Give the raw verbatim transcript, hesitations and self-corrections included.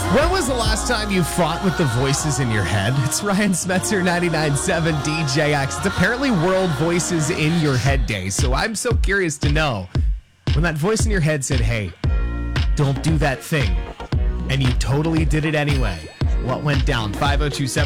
When was the last time you fought with the voices in your head? It's Ryan Smetzer, ninety-nine point seven D J X. It's apparently World Voices in Your Head Day, so I'm so curious to know, when that voice in your head said, hey, don't do that thing, and you totally did it anyway, what went down? five oh two seven